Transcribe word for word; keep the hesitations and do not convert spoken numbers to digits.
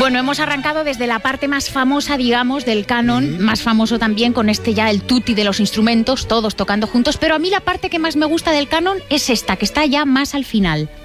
Bueno, hemos arrancado desde la parte más famosa, digamos, del canon, mm. más famoso también con este ya el tutti de los instrumentos, todos tocando juntos, pero a mí la parte que más me gusta del canon es esta, que está ya más al final.